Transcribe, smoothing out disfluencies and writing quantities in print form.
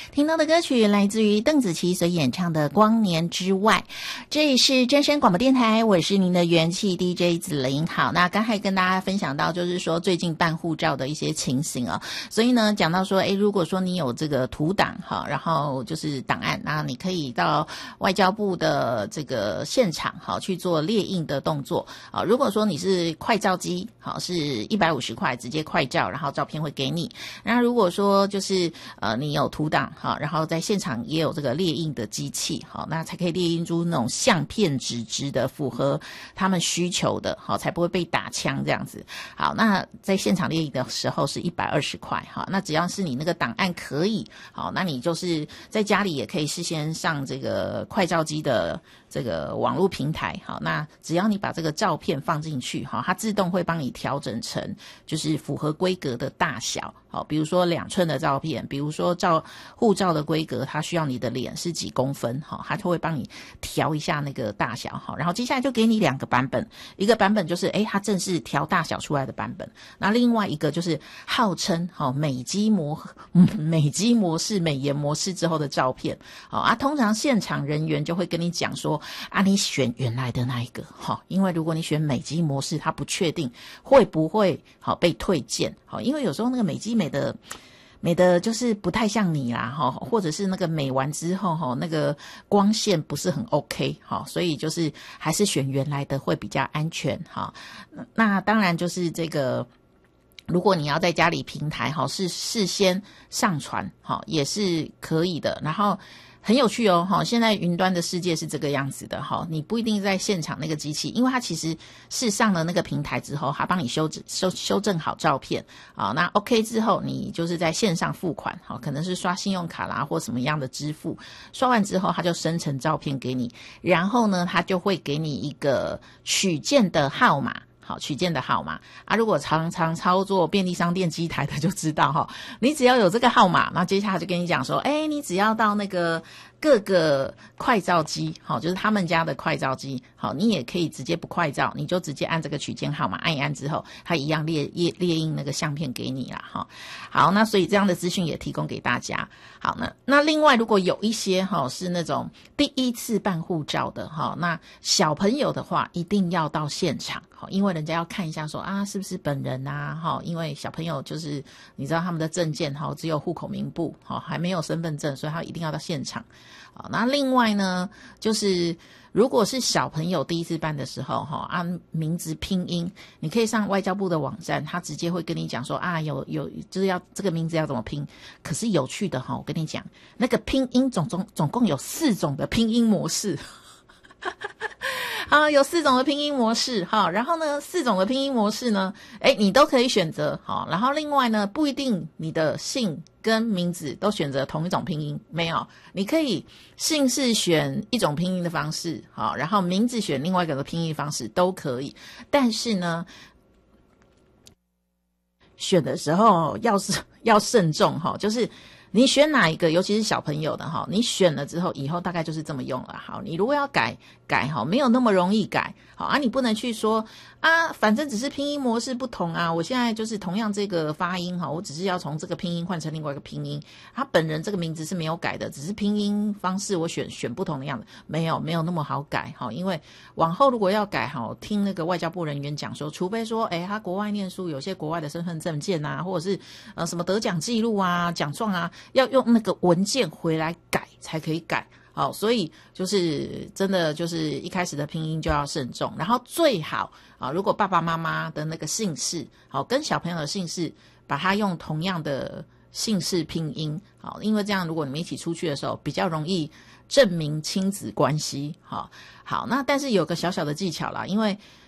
听到的歌曲来自于邓紫棋所演唱的《光年之外》，这里是真声广播电台，我是您的元气 DJ 子琳。好，那刚才跟大家分享到，就是说最近办护照的一些情形哦，所以呢，讲到说，如果说你有这个图档哈，然后就是档案，那你可以到外交部的这个现场好去做列印的动作啊。如果说你是快照机，好是150块直接快照，然后照片会给你。那如果说就是你有图档好，然后在现场也有这个列印的机器好，那才可以列印出那种相片纸质的，符合他们需求的好，才不会被打枪这样子。好，那在现场列印的时候是120块好，那只要是你那个档案可以好，那你就是在家里也可以事先上这个快照机的这个网络平台好，那只要你把这个照片放进去好，它自动会帮你调整成就是符合规格的大小好，比如说2寸的照片，比如说护照的规格，它需要你的脸是几公分好，它就会帮你调一下那个大小好，然后接下来就给你2个版本，一个版本就是它正是调大小出来的版本，那另外一个就是号称好美肌模式、美颜模式之后的照片好啊，通常现场人员就会跟你讲说啊，你选原来的那一个好，因为如果你选美肌模式，他不确定会不会好被退件好，因为有时候那个美肌美的就是不太像你啦哈，或者是那个美完之后哈，那个光线不是很 OK 哈，所以就是还是选原来的会比较安全哈。那当然就是这个。如果你要在家里平台哈，是事先上传哈，也是可以的。然后很有趣哦哈，现在云端的世界是这个样子的哈，你不一定在现场那个机器，因为它其实是上了那个平台之后，它帮你修正好照片啊，那 OK 之后，你就是在线上付款哈，可能是刷信用卡啦或什么样的支付，刷完之后它就生成照片给你，然后呢，它就会给你一个取件的号码。好，取件的号码啊，如果常常操作便利商店机台的就知道哈，你只要有这个号码，那接下来就跟你讲说，你只要到那个各个快照机，好，就是他们家的快照机，好，你也可以直接不快照，你就直接按这个取件号码，按一按之后，它一样列印那个相片给你啦，哈。好，那所以这样的资讯也提供给大家。好，那另外如果有一些是那种第一次办护照的那小朋友的话，一定要到现场，因为人家要看一下说啊是不是本人啊，因为小朋友就是你知道他们的证件只有户口名簿，还没有身份证，所以他一定要到现场。好，那另外呢，就是如果是小朋友第一次办的时候按名字拼音，你可以上外交部的网站，他直接会跟你讲说啊有就是要这个名字要怎么拼。可是有趣的我跟你讲，那个拼音总共有4种的拼音模式。有4种的拼音模式然后呢4种的拼音模式呢你都可以选择然后另外呢不一定你的姓跟名字都选择同一种拼音，没有，你可以姓氏选一种拼音的方式然后名字选另外一个的拼音方式都可以，但是呢选的时候要慎重就是你选哪一个，尤其是小朋友的你选了之后，以后大概就是这么用了。好，你如果要改没有那么容易改。好你不能去说啊，反正只是拼音模式不同啊，我现在就是同样这个发音我只是要从这个拼音换成另外一个拼音，他本人这个名字是没有改的，只是拼音方式我选不同的样子，没有那么好改因为往后如果要改听那个外交部人员讲说，除非说他国外念书，有些国外的身份证件啊，或者是什么得奖记录啊、奖状啊，要用那个文件回来改才可以改。好，所以就是真的就是一开始的拼音就要慎重，然后最好如果爸爸妈妈的那个姓氏跟小朋友的姓氏，把它用同样的姓氏拼音因为这样如果你们一起出去的时候比较容易证明亲子关系好，那但是有个小小的技巧啦，因为